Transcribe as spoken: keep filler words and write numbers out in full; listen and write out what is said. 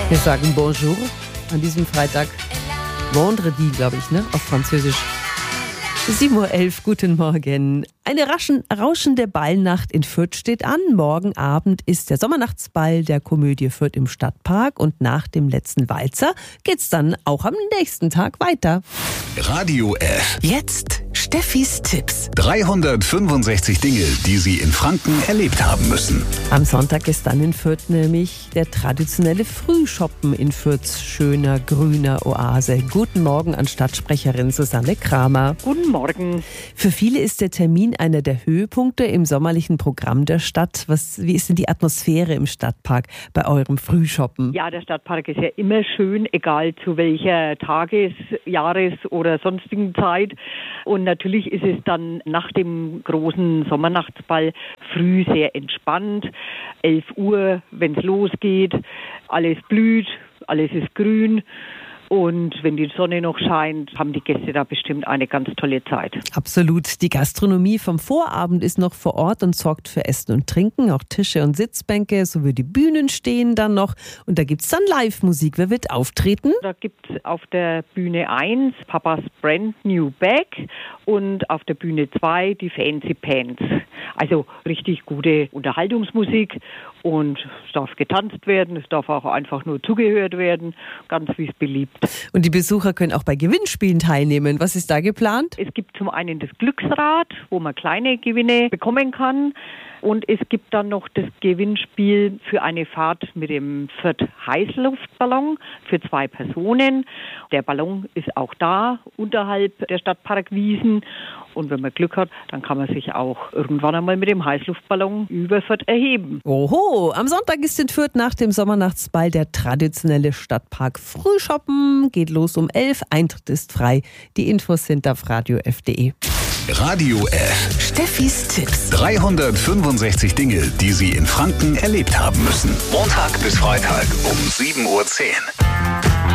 Wir sagen Bonjour an diesem Freitag. Vendredi, glaube ich, ne? Auf Französisch. sieben Uhr elf, guten Morgen. Eine raschen, rauschende Ballnacht in Fürth steht an. Morgen Abend ist der Sommernachtsball der Komödie Fürth im Stadtpark. Und nach dem letzten Walzer geht's dann auch am nächsten Tag weiter. Radio F. Jetzt Steffis Tipps. dreihundertfünfundsechzig Dinge, die Sie in Franken erlebt haben müssen. Am Sonntag ist dann in Fürth nämlich der traditionelle Frühschoppen in Fürths schöner, grüner Oase. Guten Morgen an Stadtsprecherin Susanne Kramer. Guten Morgen. Für viele ist der Termin einer der Höhepunkte im sommerlichen Programm der Stadt. Was, wie ist denn die Atmosphäre im Stadtpark bei eurem Frühshoppen? Ja, der Stadtpark ist ja immer schön, egal zu welcher Tages-, Jahres- oder sonstigen Zeit. Und natürlich ist es dann nach dem großen Sommernachtsball früh sehr entspannt. elf Uhr, wenn es losgeht, alles blüht, alles ist grün. Und wenn die Sonne noch scheint, haben die Gäste da bestimmt eine ganz tolle Zeit. Absolut. Die Gastronomie vom Vorabend ist noch vor Ort und sorgt für Essen und Trinken. Auch Tische und Sitzbänke sowie die Bühnen stehen dann noch. Und da gibt es dann Live-Musik. Wer wird auftreten? Da gibt es auf der Bühne eins Papas Brand New Bag und auf der Bühne zwei die Fancy Pants. Also richtig gute Unterhaltungsmusik und es darf getanzt werden, es darf auch einfach nur zugehört werden, ganz wie es beliebt. Und die Besucher können auch bei Gewinnspielen teilnehmen. Was ist da geplant? Es gibt zum einen das Glücksrad, wo man kleine Gewinne bekommen kann. Und es gibt dann noch das Gewinnspiel für eine Fahrt mit dem Fürth Heißluftballon für zwei Personen. Der Ballon ist auch da, unterhalb der Stadtparkwiesen. Und wenn man Glück hat, dann kann man sich auch irgendwann einmal mit dem Heißluftballon über Fürth erheben. Oho, am Sonntag ist in Fürth nach dem Sommernachtsball der traditionelle Stadtpark Frühshoppen. Geht los um elf, Eintritt ist frei. Die Infos sind auf radio f punkt de. Radio F. Steffis Tipps. dreihundertfünfundsechzig Dinge, die Sie in Franken erlebt haben müssen. Montag bis Freitag um sieben Uhr zehn.